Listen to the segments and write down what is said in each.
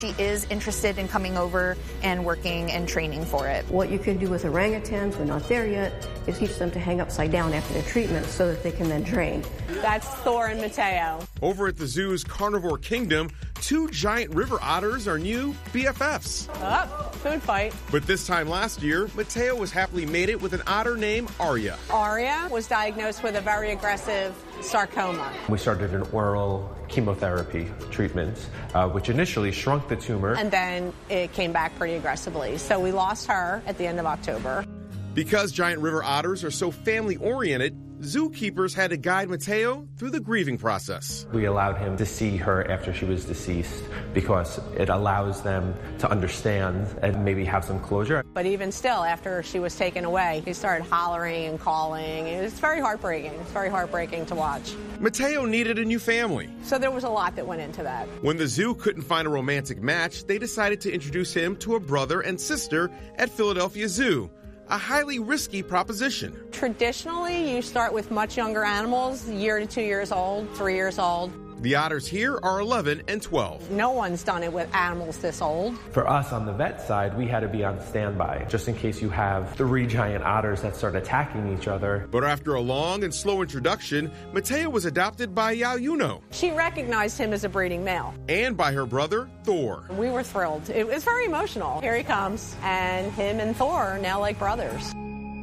She is interested in coming over and working and training for it. What you can do with orangutans, we're not there yet, is teach them to hang upside down after their treatment so that they can then drain. That's Thor and Mateo. Over at the zoo's Carnivore Kingdom, 2 giant river otters are new BFFs. Food fight. But this time last year, Mateo was happily mated with an otter named Arya. Arya was diagnosed with a very aggressive sarcoma. We started an oral chemotherapy treatment, which initially shrunk the tumor. And then it came back pretty aggressively. So we lost her at the end of October. Because giant river otters are so family-oriented, zookeepers had to guide Mateo through the grieving process. We allowed him to see her after she was deceased because it allows them to understand and maybe have some closure. But even still, after she was taken away, he started hollering and calling. It was very heartbreaking. It's very heartbreaking to watch. Mateo needed a new family. So there was a lot that went into that. When the zoo couldn't find a romantic match, they decided to introduce him to a brother and sister at Philadelphia Zoo. A highly risky proposition. Traditionally, you start with much younger animals, 1 to 2 years old, 3 years old. The otters here are 11 and 12. No one's done it with animals this old. For us on the vet side, we had to be on standby, just in case you have 3 giant otters that start attacking each other. But after a long and slow introduction, Mateo was adopted by Yao Yuno. She recognized him as a breeding male. And by her brother, Thor. We were thrilled. It was very emotional. Here he comes, and him and Thor are now like brothers.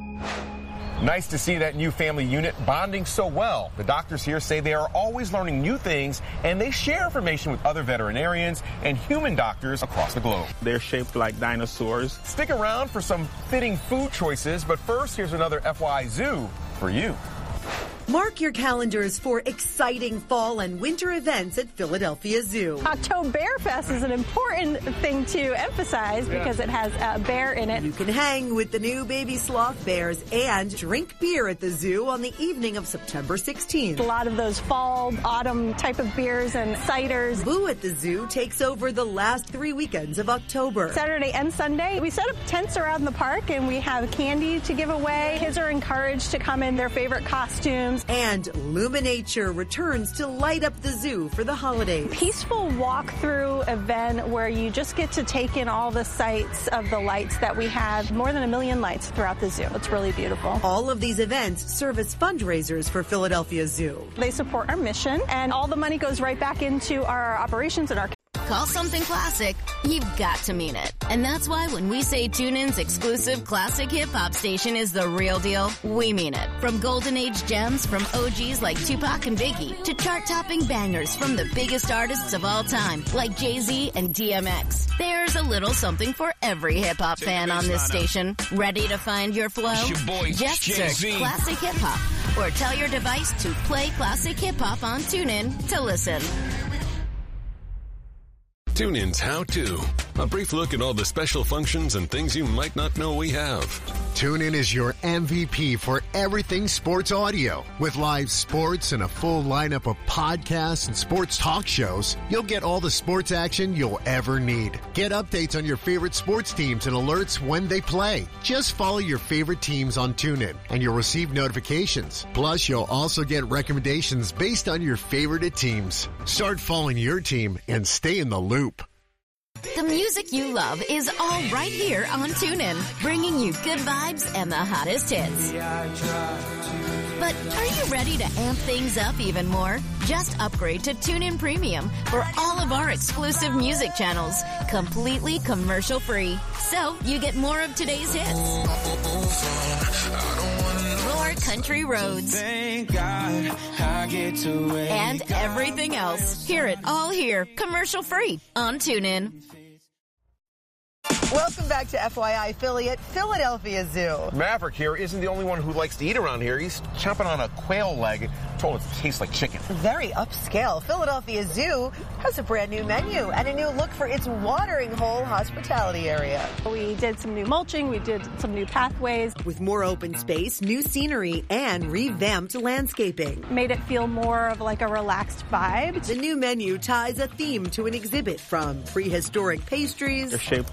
Nice to see that new family unit bonding so well. The doctors here say they are always learning new things, and they share information with other veterinarians and human doctors across the globe. They're shaped like dinosaurs. Stick around for some fitting food choices, but first, here's another FYI Zoo for you. Mark your calendars for exciting fall and winter events at Philadelphia Zoo. Oktoberfest is an important thing to emphasize because it has a bear in it. You can hang with the new baby sloth bears and drink beer at the zoo on the evening of September 16th. A lot of those fall, autumn type of beers and ciders. Boo at the Zoo takes over the last 3 weekends of October. Saturday and Sunday, we set up tents around the park and we have candy to give away. Kids are encouraged to come in their favorite costumes. And Luminature returns to light up the zoo for the holidays. Peaceful walk-through event where you just get to take in all the sights of the lights that we have. More than 1 million lights throughout the zoo. It's really beautiful. All of these events serve as fundraisers for Philadelphia Zoo. They support our mission, and all the money goes right back into our operations and our... Call something classic, you've got to mean it. And that's why when we say TuneIn's exclusive classic hip-hop station is the real deal, we mean it. From golden age gems from OGs like Tupac and Biggie to chart-topping bangers from the biggest artists of all time like Jay-Z and DMX. There's a little something for every hip-hop fan on this station. Ready to find your flow? Just search Classic Hip-Hop or tell your device to play Classic Hip-Hop on TuneIn to listen. TuneIn's How To. A brief look at all the special functions and things you might not know we have. TuneIn is your MVP for everything sports audio. With live sports and a full lineup of podcasts and sports talk shows, you'll get all the sports action you'll ever need. Get updates on your favorite sports teams and alerts when they play. Just follow your favorite teams on TuneIn and you'll receive notifications. Plus, you'll also get recommendations based on your favorite teams. Start following your team and stay in the loop. The music you love is all right here on TuneIn, bringing you good vibes and the hottest hits. But are you ready to amp things up even more? Just upgrade to TuneIn Premium for all of our exclusive music channels, completely commercial-free. So you get more of today's hits. More country roads. And everything else. Hear it all here, commercial-free on TuneIn. Welcome back to FYI Philly at Philadelphia Zoo. Maverick here isn't the only one who likes to eat around here. He's chomping on a quail leg. Told it tastes like chicken. Very upscale. Philadelphia Zoo has a brand new menu and a new look for its watering hole hospitality area. We did some new mulching. We did some new pathways. With more open space, new scenery, and revamped landscaping. Made it feel more of like a relaxed vibe. The new menu ties a theme to an exhibit from prehistoric pastries. They're shaped like dinosaurs.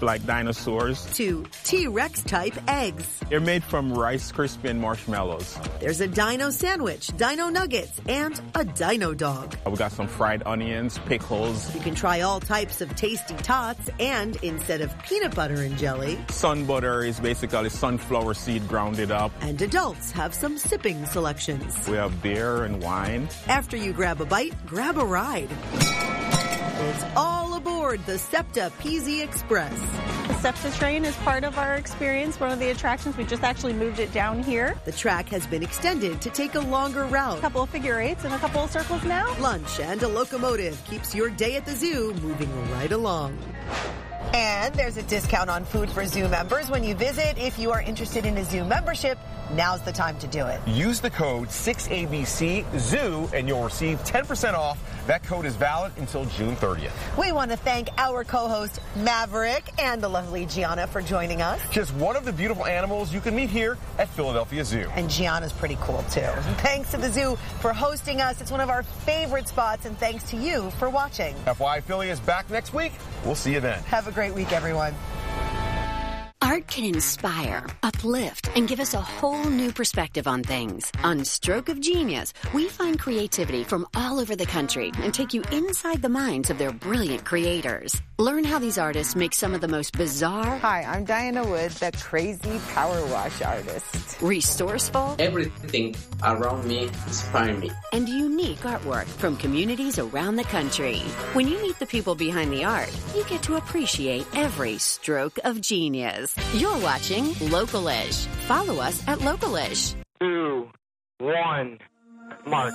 dinosaurs, to T-Rex type eggs. They're made from Rice Krispie marshmallows. There's a dino sandwich, dino nuggets, and a dino dog. We got some fried onions, pickles. You can try all types of tasty tots, and instead of peanut butter and jelly, Sun butter is basically sunflower seed grounded up. And adults have some sipping selections. We have beer and wine. After you grab a bite, grab a ride. It's all aboard the SEPTA PZ Express. The SEPTA train is part of our experience, one of the attractions. We just actually moved it down here. The track has been extended to take a longer route. A couple of figure eights and a couple of circles now. Lunch and a locomotive keeps your day at the zoo moving right along. And there's a discount on food for zoo members when you visit. If you are interested in a zoo membership, now's the time to do it. Use the code 6ABCZOO and you'll receive 10% off. That code is valid until June 30th. We want to thank our co-host Maverick and the lovely Gianna for joining us. Just one of the beautiful animals you can meet here at Philadelphia Zoo. And Gianna's pretty cool too. Thanks to the zoo for hosting us. It's one of our favorite spots, and thanks to you for watching. FYI Philly is back next week. We'll see you then. Have a great week, everyone. Art can inspire, uplift, and give us a whole new perspective on things. On Stroke of Genius, we find creativity from all over the country and take you inside the minds of their brilliant creators. Learn how these artists make some of the most bizarre... Hi, I'm Diana Wood, the crazy power wash artist. Resourceful... Everything around me inspires me. And unique artwork from communities around the country. When you meet the people behind the art, you get to appreciate every stroke of genius. You're watching Localish. Follow us at Localish. 2, 1, mark.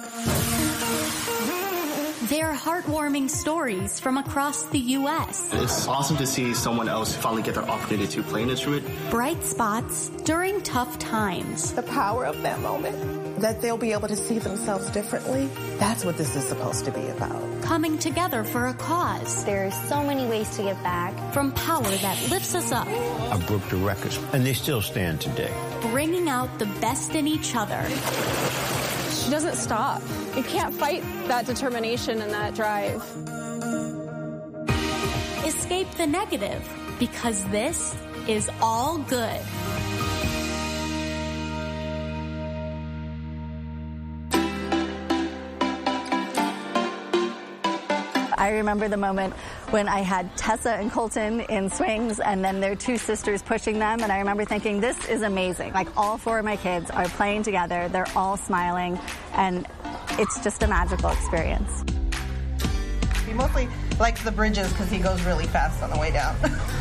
They're heartwarming stories from across the U.S. It's awesome to see someone else finally get their opportunity to play an instrument. Bright spots during tough times. The power of that moment, that they'll be able to see themselves differently. That's what this is supposed to be about. Coming together for a cause. There's so many ways to give back. From power that lifts us up. I broke the records, and they still stand today. Bringing out the best in each other. She doesn't stop. You can't fight that determination and that drive. Escape the negative, because this is all good. I remember the moment when I had Tessa and Colton in swings and then their two sisters pushing them, and I remember thinking, this is amazing. Like, all four of my kids are playing together, they're all smiling, and it's just a magical experience. He mostly likes the bridges because he goes really fast on the way down.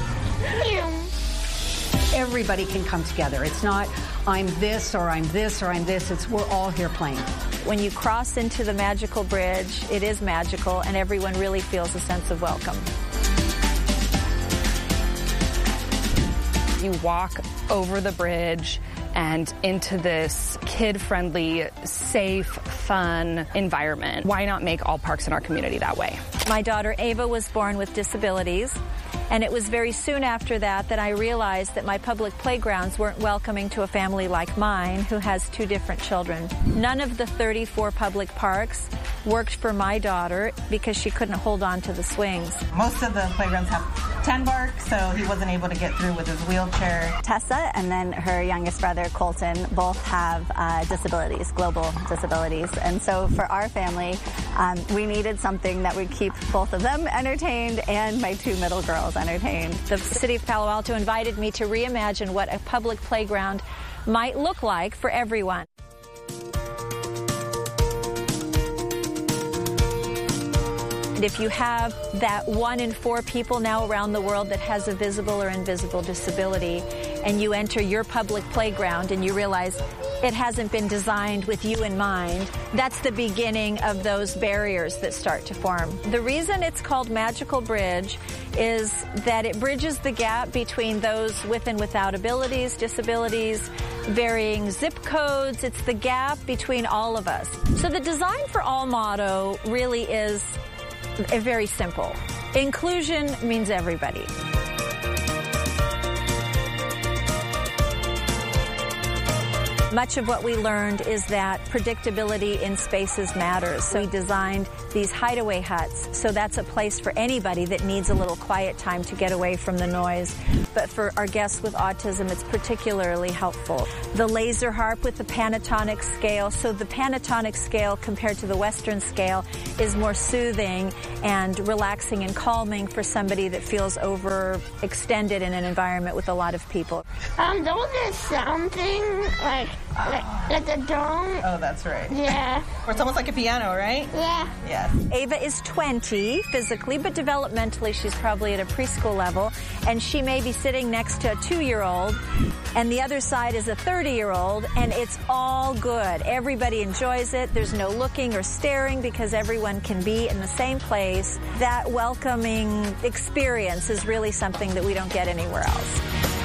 Everybody can come together. It's not, I'm this or I'm this or I'm this. It's we're all here playing. When you cross into the magical bridge, it is magical, and everyone really feels a sense of welcome. You walk over the bridge and into this kid-friendly, safe, fun environment. Why not make all parks in our community that way? My daughter Ava was born with disabilities, and it was very soon after that I realized that my public playgrounds weren't welcoming to a family like mine who has two different children. None of the 34 public parks worked for my daughter because she couldn't hold on to the swings. Most of the playgrounds have 10 barks, so he wasn't able to get through with his wheelchair. Tessa and then her youngest brother, Colton, both have disabilities, global disabilities. And so for our family, we needed something that would keep both of them entertained and my two middle girls entertained. The city of Palo Alto invited me to reimagine what a public playground might look like for everyone. And if you have that 1 in 4 people now around the world that has a visible or invisible disability, and you enter your public playground and you realize it hasn't been designed with you in mind, that's the beginning of those barriers that start to form. The reason it's called Magical Bridge is that it bridges the gap between those with and without abilities, disabilities, varying zip codes. It's the gap between all of us. So the Design for All motto really is very simple. Inclusion means everybody. Much of what we learned is that predictability in spaces matters. So we designed these hideaway huts. So that's a place for anybody that needs a little quiet time to get away from the noise. But for our guests with autism, it's particularly helpful. The laser harp with the pentatonic scale. So the pentatonic scale compared to the Western scale is more soothing and relaxing and calming for somebody that feels overextended in an environment with a lot of people. There was this sound thing, like a drum. Oh, that's right. Yeah. Or it's almost like a piano, right? Yeah. Yes. Ava is 20 physically, but developmentally she's probably at a preschool level, and she may be sitting next to a 2-year-old, and the other side is a 30-year-old, and it's all good. Everybody enjoys it. There's no looking or staring because everyone can be in the same place. That welcoming experience is really something that we don't get anywhere else.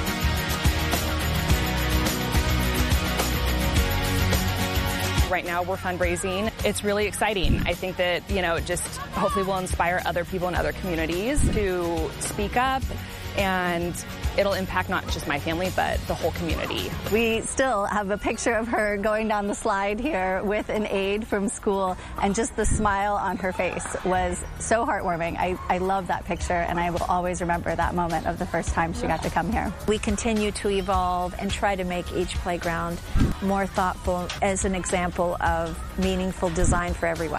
Right now we're fundraising. It's really exciting. I think that, just hopefully will inspire other people in other communities to speak up, and it'll impact not just my family, but the whole community. We still have a picture of her going down the slide here with an aide from school, and just the smile on her face was so heartwarming. I love that picture, and I will always remember that moment of the first time she got to come here. We continue to evolve and try to make each playground more thoughtful as an example of meaningful design for everyone.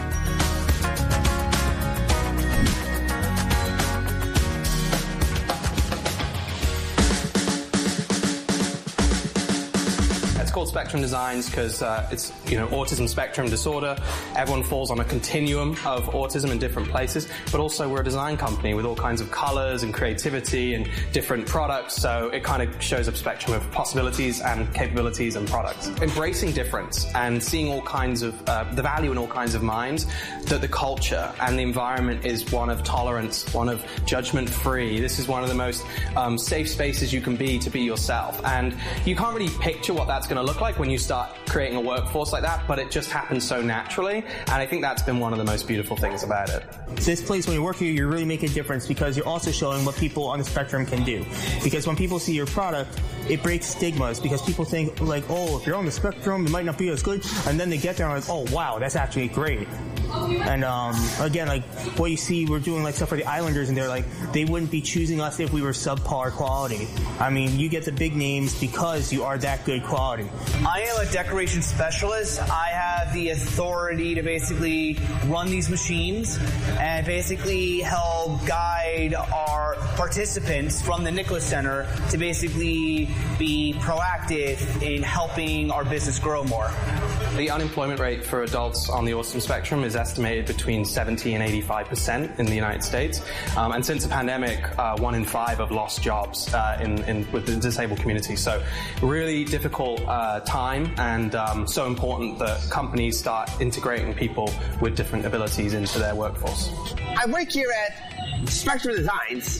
Called Spectrum Designs because it's autism spectrum disorder. Everyone falls on a continuum of autism in different places, but also we're a design company with all kinds of colors and creativity and different products, so it kind of shows a spectrum of possibilities and capabilities and products. Embracing difference and seeing all kinds of the value in all kinds of minds, that the culture and the environment is one of tolerance, one of judgment-free. This is one of the most safe spaces you can be to be yourself, and you can't really picture what that's going to look like when you start creating a workforce like that, but it just happens so naturally, and I think that's been one of the most beautiful things about it. This place, when you work here, you're really making a difference because you're also showing what people on the spectrum can do. Because when people see your product, it breaks stigmas, because people think like, oh, if you're on the spectrum, it might not be as good, and then they get there and like, oh wow, that's actually great. And again, like what you see, we're doing like stuff for the Islanders, and they're like, they wouldn't be choosing us if we were subpar quality. I mean, you get the big names because you are that good quality. I am a decoration specialist. I have the authority to basically run these machines and basically help guide our participants from the Nicholas Center to basically be proactive in helping our business grow more. The unemployment rate for adults on the autism spectrum is estimated between 70 and 85% in the United States. And since the pandemic, 1 in 5 have lost jobs with the disabled community. So really difficult time, and so important that companies start integrating people with different abilities into their workforce. I work here at Spectrum Designs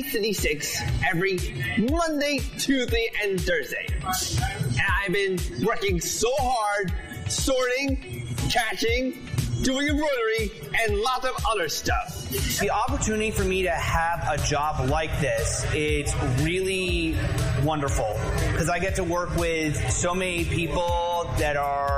356 every Monday, Tuesday, and Thursday. And I've been working so hard, sorting, catching, doing embroidery, and lots of other stuff. The opportunity for me to have a job like this, it's really wonderful because I get to work with so many people that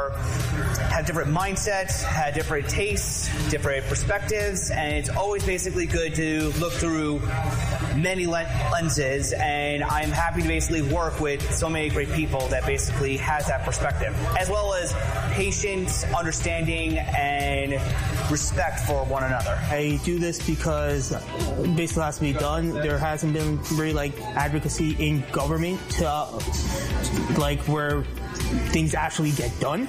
have different mindsets, have different tastes, different perspectives, and it's always basically good to look through many lenses, and I'm happy to basically work with so many great people that basically has that perspective, as well as patience, understanding, and respect for one another. I do this because basically it has to be done. There hasn't been really like advocacy in government to like where things actually get done.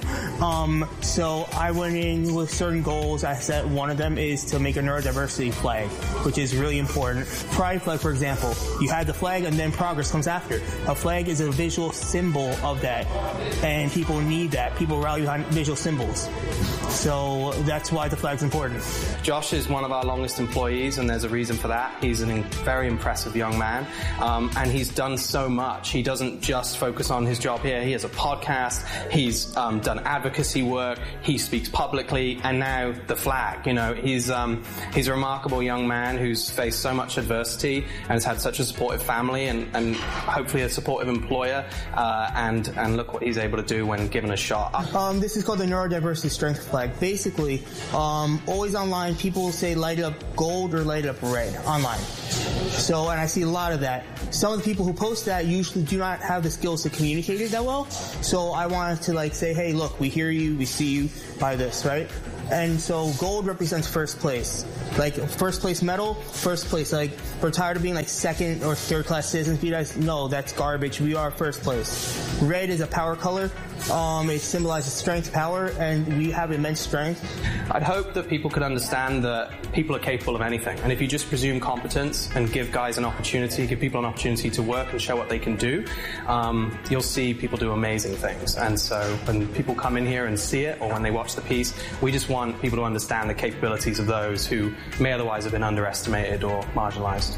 So I went in with certain goals. I said one of them is to make a neurodiversity flag, which is really important. Pride flag, for example, you had the flag and then progress comes after. A flag is a visual symbol of that, and people need that. People rally behind visual symbols. So that's why the flag's important. Josh is one of our longest employees, and there's a reason for that. He's a very impressive young man, and he's done so much. He doesn't just focus on his job here. He has a podcast podcast, he's done advocacy work, he speaks publicly, and now the flag. You know, he's a remarkable young man who's faced so much adversity and has had such a supportive family and hopefully a supportive employer, and look what he's able to do when given a shot. This is called the Neurodiversity Strength Flag. Basically, always online, people will say light it up gold or light it up red online. So, and I see a lot of that. Some of the people who post that usually do not have the skills to communicate it that well. So I wanted to like say, hey, look, we hear you, we see you by this, right? And so gold represents first place. Like first place medal, first place. Like we're tired of being like second or third class citizens. You guys, no, that's garbage. We are first place. Red is a power color. It symbolizes strength, power, and we have immense strength. I'd hope that people could understand that people are capable of anything. And if you just presume competence and give guys an opportunity, give people an opportunity to work and show what they can do, you'll see people do amazing things. And so when people come in here and see it, or when they watch the piece, we just want people to understand the capabilities of those who may otherwise have been underestimated or marginalized.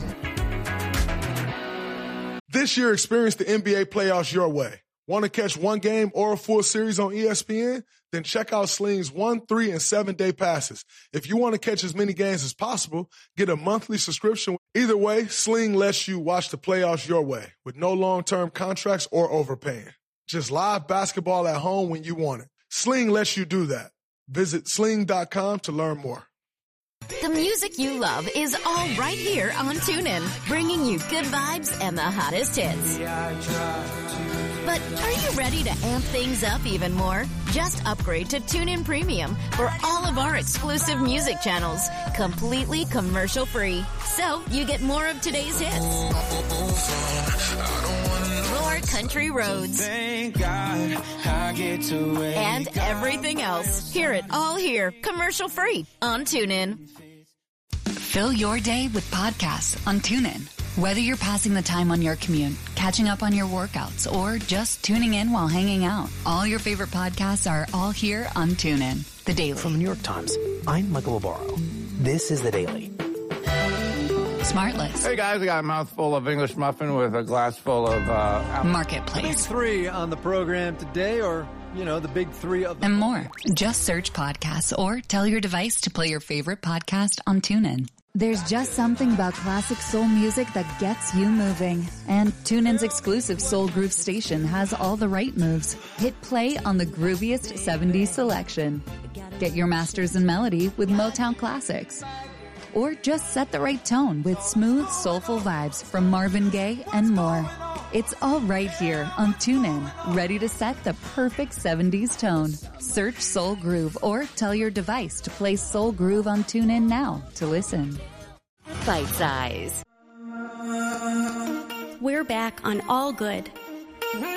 This year, experience the NBA playoffs your way. Want to catch one game or a full series on ESPN? Then check out Sling's 1, 3, and 7-day passes. If you want to catch as many games as possible, get a monthly subscription. Either way, Sling lets you watch the playoffs your way with no long-term contracts or overpaying. Just live basketball at home when you want it. Sling lets you do that. Visit sling.com to learn more. The music you love is all right here on TuneIn, bringing you good vibes and the hottest hits. But are you ready to amp things up even more? Just upgrade to TuneIn Premium for all of our exclusive music channels, completely commercial-free. So you get more of today's hits, more country roads, and everything else. Hear it all here, commercial-free on TuneIn. Fill your day with podcasts on TuneIn. Whether you're passing the time on your commute, catching up on your workouts, or just tuning in while hanging out, all your favorite podcasts are all here on TuneIn. The Daily. From the New York Times, I'm Michael Labaro. This is The Daily. Smartless. Hey guys, I got a mouthful of English muffin with a glass full of Marketplace. Big three on the program today, or, you know, the big three of them. And more. Just search podcasts or tell your device to play your favorite podcast on TuneIn. There's just something about classic soul music that gets you moving. And TuneIn's exclusive Soul Groove station has all the right moves. Hit play on the grooviest 70s selection. Get your masters in melody with Motown classics. Or just set the right tone with smooth, soulful vibes from Marvin Gaye and more. It's all right here on TuneIn, ready to set the perfect 70s tone. Search Soul Groove or tell your device to play Soul Groove on TuneIn now to listen. Bite Size. We're back on All Good,